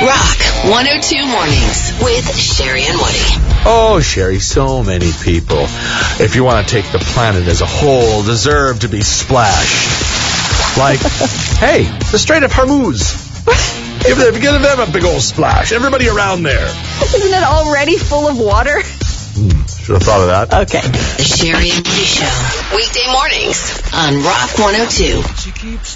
Rock 102 Mornings with Sherry and Woody. Oh, Sherry, so many people, if you want to take the planet as a whole, deserve to be splashed. Like, hey, the Strait of Hormuz. Give them a big old splash. Everybody around there. Isn't it already full of water? Should have thought of that. Okay. The Sherry and Woody Show. Weekday mornings on Rock 102.